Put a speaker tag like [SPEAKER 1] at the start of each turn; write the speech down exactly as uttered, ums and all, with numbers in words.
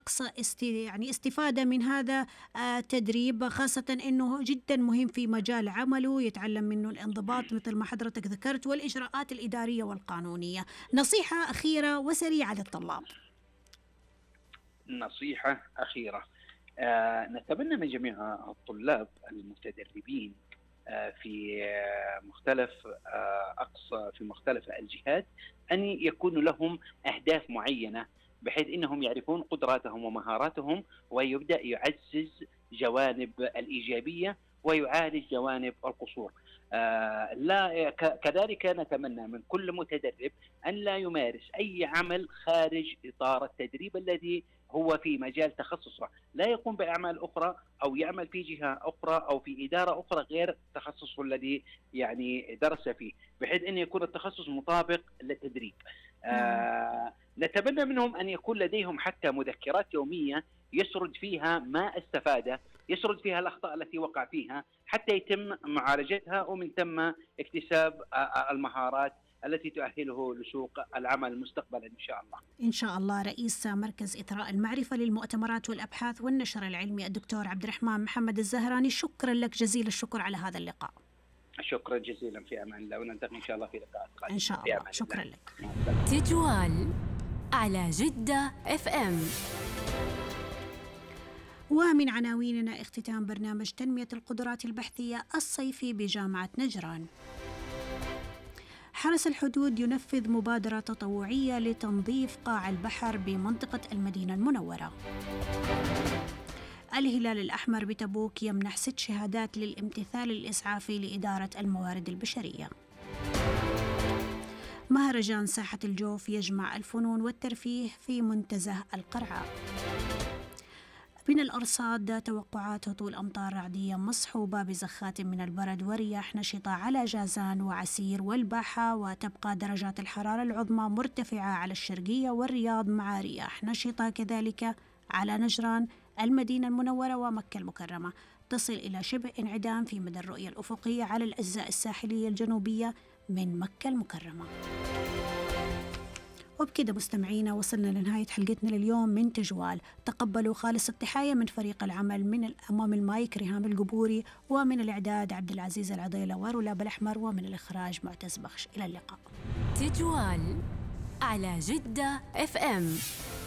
[SPEAKER 1] است يعني استفادة من هذا التدريب، خاصة أنه جدا مهم في مجال عمله، يتعلم منه الانضباط مثل ما حضرتك ذكرت والإجراءات الإدارية والقانونية. نصيحة أخيرة وسريعة للطلاب.
[SPEAKER 2] نصيحة أخيرة، آه نتمنى من جميع الطلاب المتدربين آه في آه مختلف آه أقصى في مختلف الجهات أن يكون لهم أهداف معينة، بحيث أنهم يعرفون قدراتهم ومهاراتهم، ويبدأ يعزز جوانب الإيجابية ويعالج جوانب القصور. آه لا كذلك نتمنى من كل متدرب أن لا يمارس أي عمل خارج إطار التدريب الذي هو في مجال تخصصه، لا يقوم بأعمال أخرى أو يعمل في جهة أخرى أو في إدارة أخرى غير تخصصه الذي يعني درس فيه، بحيث أن يكون التخصص مطابق للتدريب.
[SPEAKER 1] نعم.
[SPEAKER 2] آه نتمنى منهم أن يكون لديهم حتى مذكرات يومية يسرد فيها ما استفاده، يسرد فيها الأخطاء التي وقع فيها حتى يتم معالجتها، ومن ثم اكتساب المهارات التي تؤهله لسوق العمل مستقبلا إن شاء الله.
[SPEAKER 1] إن شاء الله. رئيس مركز إثراء المعرفة للمؤتمرات والأبحاث والنشر العلمي الدكتور عبد الرحمن محمد الزهراني، شكرا لك جزيل الشكر على هذا اللقاء.
[SPEAKER 2] شكرا جزيلا، في أمان الله، ونلتقي إن شاء الله في لقاء قادم
[SPEAKER 1] إن شاء الله. شكرا
[SPEAKER 2] الله.
[SPEAKER 1] لك.
[SPEAKER 3] تجوال على جدة اف ام.
[SPEAKER 1] ومن عناويننا اختتام برنامج تنمية القدرات البحثية الصيفي بجامعة نجران. حرس الحدود ينفذ مبادرة تطوعية لتنظيف قاع البحر بمنطقة المدينة المنورة. الهلال الأحمر بتبوك يمنح ست شهادات للامتثال الإسعافي لإدارة الموارد البشرية. مهرجان ساحة الجوف يجمع الفنون والترفيه في منتزه القرعاء. من الأرصاد توقعات هطول أمطار رعدية مصحوبة بزخات من البرد ورياح نشطة على جازان وعسير والباحة، وتبقى درجات الحرارة العظمى مرتفعة على الشرقية والرياض مع رياح نشطة كذلك على نجران، المدينة المنورة ومكة المكرمة، تصل إلى شبه انعدام في مدى الرؤية الأفقية على الأجزاء الساحلية الجنوبية من مكة المكرمة. وبكده مستمعينا وصلنا لنهاية حلقتنا لليوم من تجوال. تقبلوا خالص التحية من فريق العمل، من الأمام المايك ريهام القبوري، ومن الإعداد عبد العزيز العضيلة ورولاب الأحمر، ومن الإخراج معتز بخش. إلى اللقاء.
[SPEAKER 3] تجوال على جدة اف ام.